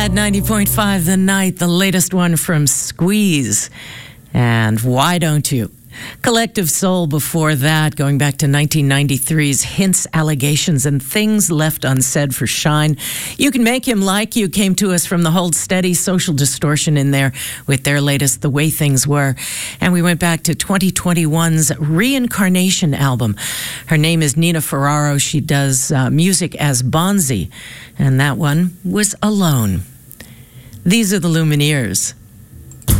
At 90.5 The Night, the latest one from Squeeze. And Why Don't You? Collective Soul before that, going back to 1993's Hints, Allegations, and Things Left Unsaid for Shine. You Can Make Him Like You came to us from the Hold Steady, Social Distortion in there with their latest The Way Things Were. And we went back to 2021's Reincarnation album. Her name is Nina Ferraro. She does music as Bonzi. And that one was Alone. These are the Lumineers.